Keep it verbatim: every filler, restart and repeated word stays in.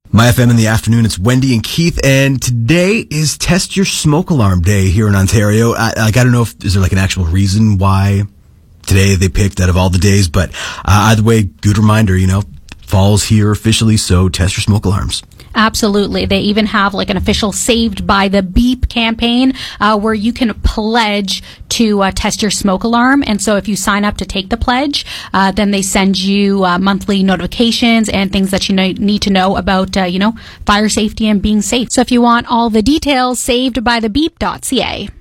My F M in the afternoon, it's Wendy and Keith, and today is Test Your Smoke Alarm Day here in Ontario. I, like, I don't know if, is there like an actual reason why today they picked out of all the days, but uh, either way, good reminder, you know, fall's here officially, so test your smoke alarms. Absolutely. They even have like an official Saved by the Beep campaign uh, where you can pledge to uh, test your smoke alarm. And so if you sign up to take the pledge, uh, then they send you uh, monthly notifications and things that you know, need to know about, uh, you know, fire safety and being safe. So if you want all the details, saved by the beep dot c a.